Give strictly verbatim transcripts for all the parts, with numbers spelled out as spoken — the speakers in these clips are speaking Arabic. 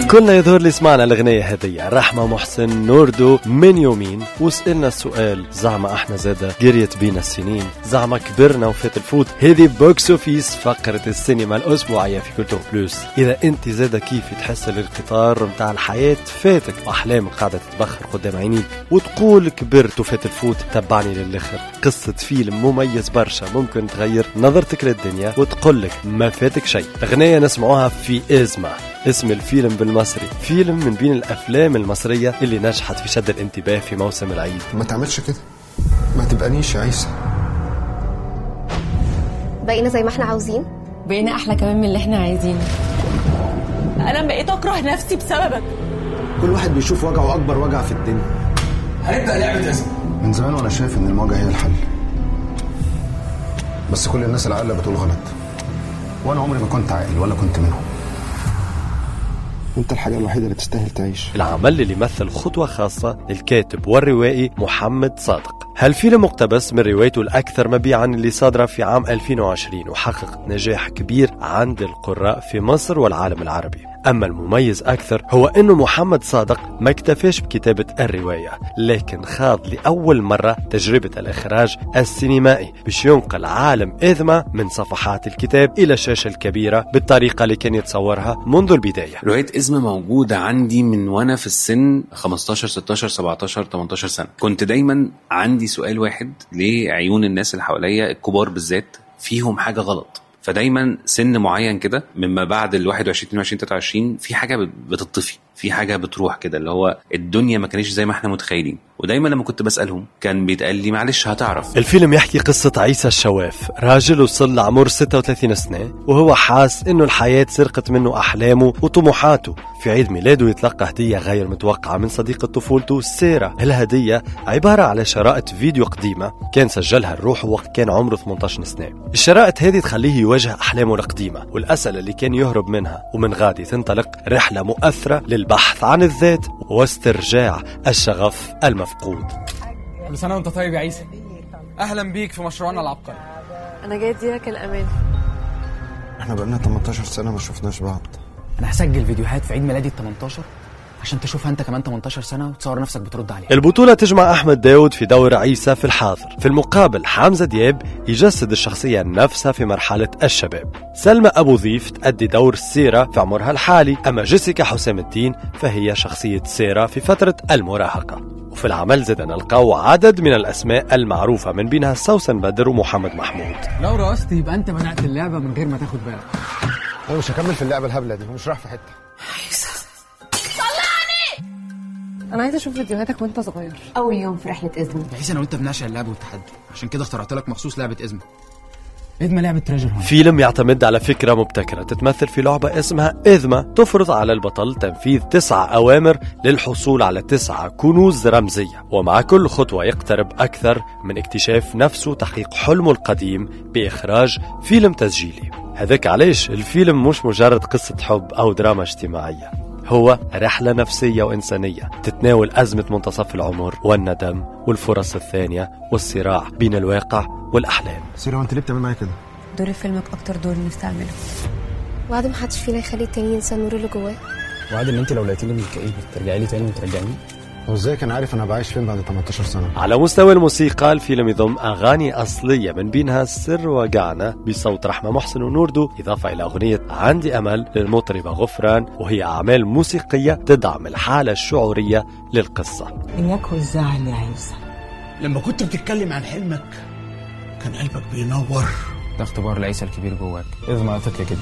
كلنا يظهر لي سمعنا الأغنية هذه رحمة محسن نوردو من يومين، وسألنا السؤال زعما احنا زادا قريت بينا السنين، زعما كبرنا وفات الفوت. هذه بوكس اوفيس فقرة السينما الأسبوعية في كولتور بلوس. إذا أنت زادا كيف تحس القطار متاع الحياة فاتك وأحلامك قاعدة تتبخر قدام عينيك وتقول كبرت وفات الفوت، تبعني للآخر. قصة فيلم مميز برشا ممكن تغير نظرتك للدنيا وتقولك ما فاتك شيء. أغنية نسمعوها في إزمة، اسم الفيلم بالمصري، فيلم من بين الأفلام المصرية اللي نجحت في شد الانتباه في موسم العيد. ما تعملش كده، ما تبقانيش يا عيسى. بقينا زي ما احنا عاوزين، بقينا أحلى كمان من اللي احنا عايزينه. أنا بقيت أكره نفسي بسببك. كل واحد بيشوف وجعه أكبر وجع في الدنيا. هنبدأ لعبة اسم. من زمان وأنا شايف إن المواجهة هي الحل، بس كل الناس العاقلة بتقول غلط، وأنا عمري ما كنت عاقل ولا كنت منهم. انت الحاجة الوحيدة اللي تستاهل تعيش. العمل اللي يمثل خطوة خاصة للكاتب والروائي محمد صادق. هالفيلم مقتبس من روايته الأكثر مبيعاً اللي صادرة في عام ألفين وعشرين وحقق نجاح كبير عند القراء في مصر والعالم العربي. أما المميز أكثر هو أنه محمد صادق ما اكتفاش بكتابة الرواية، لكن خاض لأول مرة تجربة الإخراج السينمائي باش ينقل عالم إذمة من صفحات الكتاب إلى الشاشة الكبيرة بالطريقة اللي كان يتصورها منذ البداية. رواية إذمة موجودة عندي من وأنا في السن خمستاشر ستاشر سبعتاشر تمنتاشر سنة. كنت دايما عندي سؤال واحد، ليه عيون الناس اللي حواليا الكبار بالذات فيهم حاجة غلط؟ فدايما سن معين كده مما بعد ال واحد وعشرين اتنين وعشرين تلاتة وعشرين في حاجة بتطفي، في حاجة بتروح كده، اللي هو الدنيا ما كانش زي ما احنا متخيلين. ودايما لما كنت بسألهم كان بيتقال لي معلش هتعرف. الفيلم يحكي قصة عيسى الشواف، راجل وصل لعمر ستة وثلاثين سنة وهو حاس انه الحياة سرقت منه احلامه وطموحاته. في عيد ميلاده يتلقى هدية غير متوقعة من صديقة طفولته سيرة. الهدية عبارة على شرائط فيديو قديمة كان سجلها الروح وقت كان عمره ثمانية عشر سنة. الشرائط هذه تخليه يواجه أحلامه القديمة والأسئلة اللي كان يهرب منها، ومن غادي تنطلق رحلة مؤثرة للبحث عن الذات واسترجاع الشغف المفقود. كل سنة وانت طيب يا عيسى، أهلا بيك في مشروعنا العبقري. أنا جاي اديلك الأمان. احنا بقالنا تمنتاشر سنة ما شفناش بعض. أنا هسجل فيديوهات في عيد ميلادي التمنتاشر عشان تشوفها أنت كمان تمنتاشر سنة وتصور نفسك بترد عليها. البطولة تجمع أحمد داود في دور عيسى في الحاضر، في المقابل حمزة دياب يجسد الشخصية نفسها في مرحلة الشباب. سلمى أبو ضيف تأدي دور سيرة في عمرها الحالي، أما جيسيكا حسام الدين فهي شخصية سيرة في فترة المراهقة. وفي العمل زاد نلقاو عدد من الأسماء المعروفة من بينها سوسن بدر ومحمد محمود. لو رأست يبقى أنت بدأت اللعبة من غير ما تاخد بالك. انا مش هكمل في اللعبة الهبلة دي ومش رايح في حتة. أنا عايزة أشوف فيديوهاتك وأنت صغير، أول يوم في رحلة إذمة. بحيث أنا وأنت بنعشق اللعب والتحدي، عشان كده اخترعت لك مخصوص لعبة إذمة. إذمة لعبة تريجر هانت. فيلم يعتمد على فكرة مبتكرة تتمثل في لعبة اسمها إذمة، تفرض على البطل تنفيذ تسعة أوامر للحصول على تسعة كنوز رمزية، ومع كل خطوة يقترب أكثر من اكتشاف نفسه وتحقيق حلمه القديم بإخراج فيلم تسجيلي. هذاك علاش الفيلم مش مجرد قصة حب أو دراما اجتماعية، هو رحلة نفسية وإنسانية تتناول أزمة منتصف العمر والندم والفرص الثانية والصراع بين الواقع والأحلام. سيرة وانت ليه بتعمل معايا كده؟ دور فيلمك أكتر دور نفسي أعمله. وعد محدش فينا يخلي التاني ينسى النور اللي جواه. وعد إن أنت لو لقيتيني بالكئيب ترجعي لي تاني وترجعني. هو ازاي كان عارف انا بعيش فين بعد تمنتاشر سنة؟ على مستوى الموسيقى الفيلم يضم أغاني أصلية من بينها سر وقعنا بصوت رحمة محسن ونوردو، إضافة إلى أغنية عندي أمل للمطربة غفران، وهي أعمال موسيقية تدعم الحالة الشعورية للقصة. إياك والزعل يا عيسى. لما كنت بتتكلم عن حلمك كان قلبك بينور. ده اختبار العيسى الكبير جواك. إذمة قالت لي كده.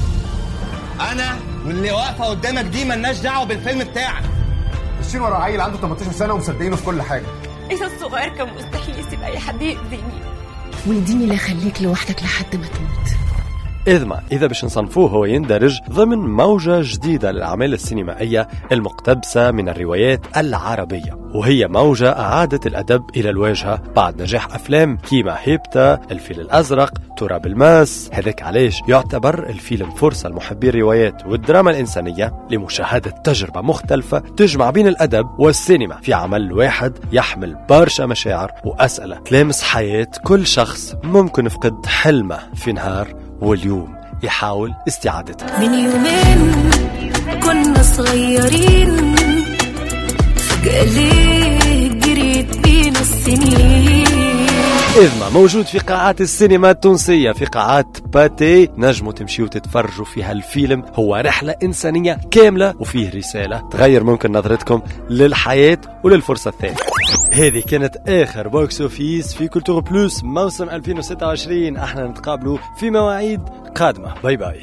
أنا واللي واقفة قدامك دي ملناش دعوة بالفيلم بتاعك. ماشيين ورا عيل عنده تمنتاشر سنة ومصدقينه في كل حاجة. عيسى الصغير كان مستحيل يسيب أي حد يأذيني، ويديني لا خليك لوحدك لحد ما تموت. إذمة إذا باش نصنفوه هو يندرج ضمن موجة جديدة للأعمال السينمائية المقتبسة من الروايات العربية، وهي موجة أعادت الأدب إلى الواجهة بعد نجاح أفلام كيما هيبتا، الفيل الأزرق، تراب الماس. هذاك علاش يعتبر الفيلم فرصة لمحبي الروايات والدراما الإنسانية لمشاهدة تجربة مختلفة تجمع بين الأدب والسينما في عمل واحد يحمل برشا مشاعر وأسئلة تلامس حياة كل شخص ممكن يفقد حلمه في نهار واليوم يحاول استعادتها. من يومين كنا صغار صغيرين فجأة ليه جريت بينا السنين. إذما موجود في قاعات السينما التونسية، في قاعات باتي نجموا تمشيوا تتفرجوا في هالفيلم. هو رحلة إنسانية كاملة وفيه رسالة تغير ممكن نظرتكم للحياة وللفرصة الثانية. هذه كانت آخر بوكس أوفيس في كولتور بلوس موسم ألفين وستة وعشرين. احنا نتقابلوا في مواعيد قادمة. باي باي.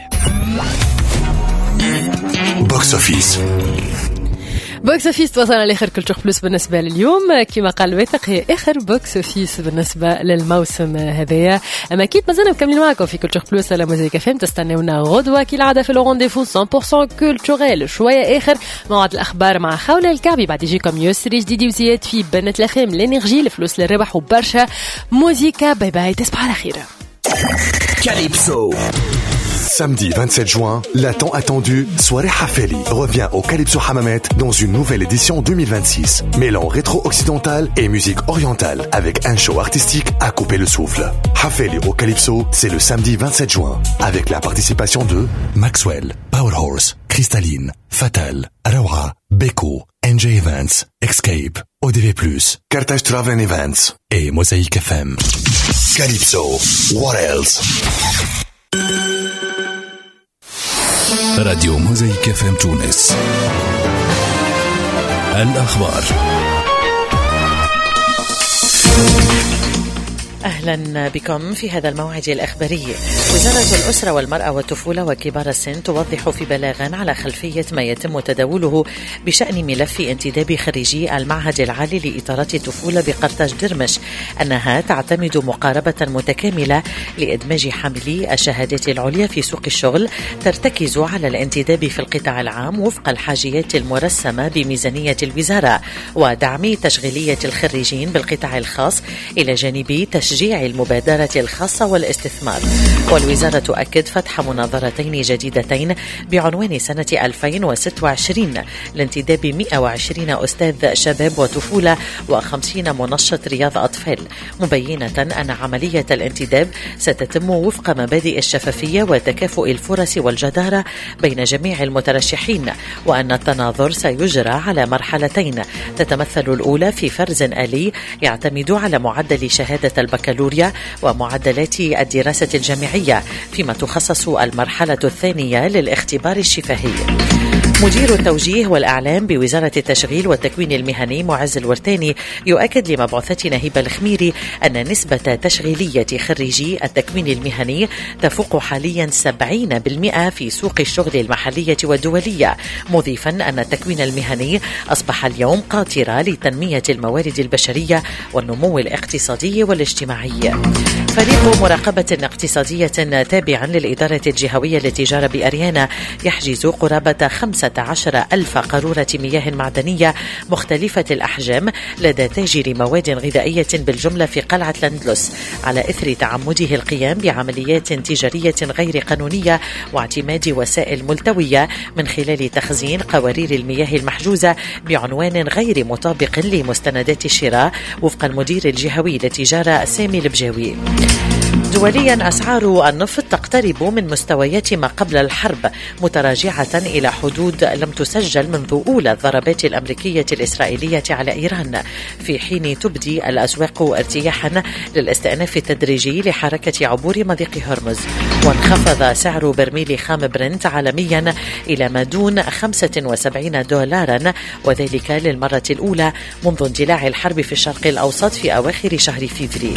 بوكس أوفيس بوكس أوفيس توصلنا لآخر كولتور بلوس بالنسبة لليوم. كما قال واثق هي آخر بوكس أوفيس بالنسبة للموسم هذايا. أما أكيد مازلنا مكملين معكم في كولتور بلوس على موزايك اف ام. تستناونا غدوة كالعادة في الرونديفو مية بالمية كولتوريل. شوية آخر موعد الأخبار مع خولة الكعبي، بعد يجيكم يسري جديد وزياد في بنت الأفلام الانرجي الفلوس للربح وبرشا موزيكا. باي باي، تصبح على خير. Calypso. Samedi vingt-sept juin, la tant attendue soirée Hafeli revient au Calypso Hammamet dans une nouvelle édition deux mille vingt-six. Mêlant rétro-occidental et musique orientale avec un show artistique à couper le souffle. Hafeli au Calypso, c'est le samedi vingt-sept juin avec la participation de Maxwell, Powerhorse, Cristalline, Fatal, Rawa, Beko, N J Events, Escape, O D V plus, Carthage Travel Events et Mosaïque F M. Calypso, what else? راديو موزايك اف ام تونس. الأخبار. أهلا بكم في هذا الموعد الأخباري. وزارة الأسرة والمرأة والطفولة وكبار السن توضح في بلاغ على خلفية ما يتم تداوله بشأن ملف انتداب خريجي المعهد العالي لإطارات الطفولة بقرطاج درمش أنها تعتمد مقاربة متكاملة لإدماج حاملي الشهادات العليا في سوق الشغل ترتكز على الانتداب في القطاع العام وفق الحاجيات المرسمة بميزانية الوزارة ودعم تشغيلية الخريجين بالقطاع الخاص إلى جانب تشجيع المبادرة الخاصة والاستثمار. والوزارة تؤكد فتح مناظرتين جديدتين بعنوان سنة ألفين وستة وعشرين لانتداب مئة وعشرين أستاذ شباب وطفولة وخمسين منشط رياض أطفال، مبينة أن عملية الانتداب ستتم وفق مبادئ الشفافية وتكافؤ الفرص والجدارة بين جميع المترشحين، وأن التناظر سيجرى على مرحلتين تتمثل الأولى في فرز آلي يعتمد على معدل شهادة البكالوريا ومعدلات الدراسة الجامعية، فيما تخصص المرحلة الثانية للاختبار الشفهي. مدير التوجيه والإعلام بوزارة التشغيل والتكوين المهني معز الورتاني يؤكد لمبعوثتنا هبة الخميري أن نسبة تشغيلية خريجي التكوين المهني تفوق حاليا سبعين بالمئة في سوق الشغل المحلية والدولية، مضيفا أن التكوين المهني أصبح اليوم قاطرة لتنمية الموارد البشرية والنمو الاقتصادي والاجتماعي. فريق مراقبة اقتصادية تابعا للإدارة الجهوية للتجارة بأريانا يحجز قرابة خمسة عشر ألف قارورة مياه معدنية مختلفة الأحجام لدى تاجر مواد غذائية بالجملة في قلعة لندلس، على إثر تعمده القيام بعمليات تجارية غير قانونية واعتماد وسائل ملتوية من خلال تخزين قوارير المياه المحجوزة بعنوان غير مطابق لمستندات الشراء وفق المدير الجهوي للتجارة سامي البجاوي. دوليا أسعار النفط تقترب من مستويات ما قبل الحرب، متراجعة إلى حدود لم تسجل منذ أولى الضربات الأمريكية الإسرائيلية على إيران، في حين تبدي الأسواق ارتياحا للاستئناف التدريجي لحركة عبور مضيق هرمز. وانخفض سعر برميل خام برنت عالميا إلى ما دون خمسة وسبعين دولارا، وذلك للمرة الأولى منذ اندلاع الحرب في الشرق الأوسط في أواخر شهر فبراير.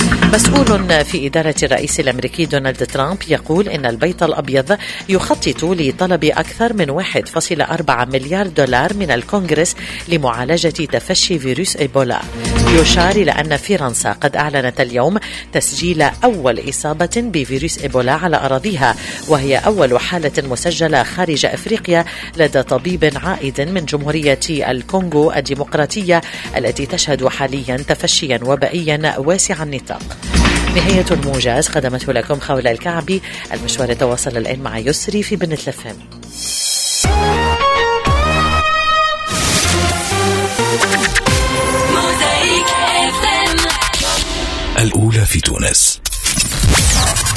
مسؤول في إدارة الرئيس الأمريكي دونالد ترامب يقول إن البيت الأبيض يخطط لطلب أكثر من واحد فاصلة أربعة مليار دولار من الكونغرس لمعالجة تفشي فيروس إيبولا. يشار إلى أن فرنسا قد أعلنت اليوم تسجيل أول إصابة بفيروس إيبولا على أراضيها، وهي أول حالة مسجلة خارج أفريقيا لدى طبيب عائد من جمهورية الكونغو الديمقراطية التي تشهد حاليا تفشيا وبائيا واسع النطاق. نهاية الموجز قدمته لكم خولة الكعبي. المشوار تواصل الآن مع يسري في بنت الأفلام. الأولى في تونس.